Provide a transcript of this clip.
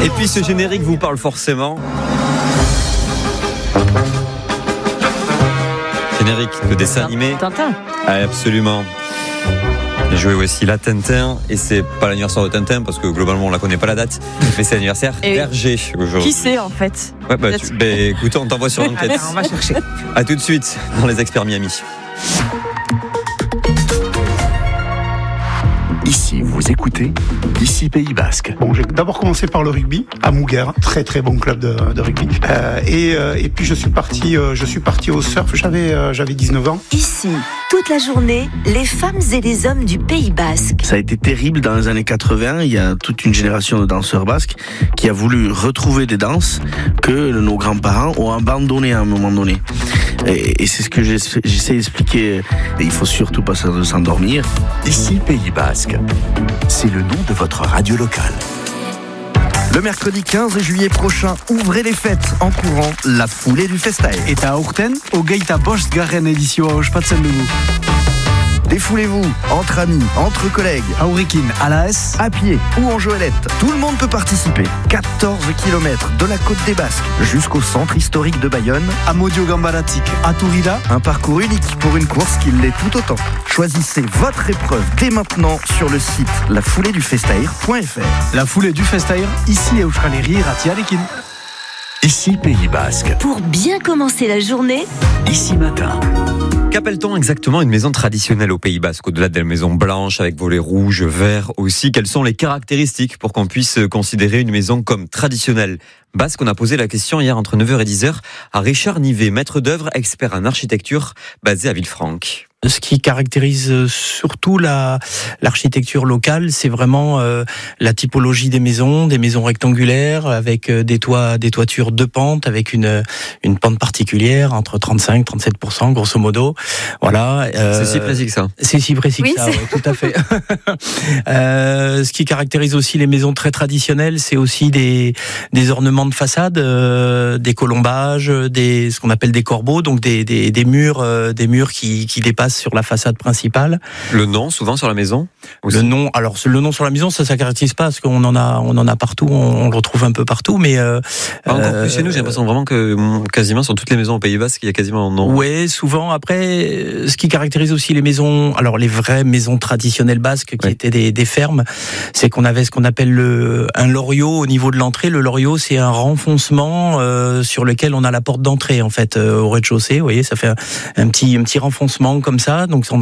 Et puis ce générique vous parle forcément. Générique de dessin animé. Tintin. Ah, absolument. J'ai joué aussi la Tintin, et c'est pas l'anniversaire de Tintin parce que globalement on la connaît pas la date, mais c'est l'anniversaire d'Hergé aujourd'hui. Qui c'est en fait? Ouais, écoute, on t'envoie sur l'enquête. On va chercher. A tout de suite dans les experts Miami. Ici, vous écoutez, ici Pays Basque. Bon, j'ai d'abord commencé par le rugby à Mouguer, très très bon club de rugby. Et puis je suis parti au surf. J'avais 19 ans. Ici, toute la journée, les femmes et les hommes du Pays Basque. Ça a été terrible dans les années 80. Il y a toute une génération de danseurs basques qui a voulu retrouver des danses que nos grands-parents ont abandonnées à un moment donné. Et c'est ce que j'essaie d'expliquer. Il faut surtout pas s'endormir. Ici Pays Basque. C'est le nom de votre radio locale. Le mercredi 15 juillet prochain, ouvrez les fêtes en courant la foulée du Festair. Eta aurten, hogeita bost garren edizioa ospatzen dugu. Défoulez-vous entre amis, entre collègues, Aurrekin, ala ez, à pied ou en joëlette. Tout le monde peut participer. 14 km de la côte des Basques jusqu'au centre historique de Bayonne. Amodio gambaratik, aturira. Un parcours unique pour une course qui l'est tout autant. Choisissez votre épreuve dès maintenant sur le site lafouléedufestair.fr. La foulée du Festair, ici Euskal Herri Ratiarekin. Ici Pays Basque. Pour bien commencer la journée, Ici Matin. Qu'appelle-t-on exactement une maison traditionnelle au Pays Basque, au-delà de la maison blanche avec volets rouges, verts aussi? Quelles sont les caractéristiques pour qu'on puisse considérer une maison comme traditionnelle basque? On a posé la question hier entre 9h et 10h à Richard Nivet, maître d'œuvre, expert en architecture basé à Villefranche. Ce qui caractérise surtout l'architecture locale, c'est vraiment la typologie des maisons rectangulaires avec des toitures de pente, avec une pente particulière entre 35-37% grosso modo. Voilà. C'est si précis que ça. C'est si précis que ça, oui, tout à fait. Ce qui caractérise aussi les maisons très traditionnelles, c'est aussi des ornements de façade, des colombages, ce qu'on appelle des corbeaux, donc des murs qui dépassent sur la façade principale. Le nom, souvent sur la maison aussi. Le nom sur la maison, ça caractérise pas, parce qu'on en a partout, on le retrouve un peu partout, mais encore plus chez nous, j'ai l'impression vraiment que quasiment sur toutes les maisons au Pays Basque, il y a quasiment un nom. Ouais, souvent. Après, ce qui caractérise aussi les maisons, alors les vraies maisons traditionnelles basques qui étaient des fermes, c'est qu'on avait ce qu'on appelle un loriot au niveau de l'entrée. Le loriot, c'est un renfoncement sur lequel on a la porte d'entrée en fait au rez-de-chaussée. Vous voyez, ça fait un petit renfoncement comme ça. Donc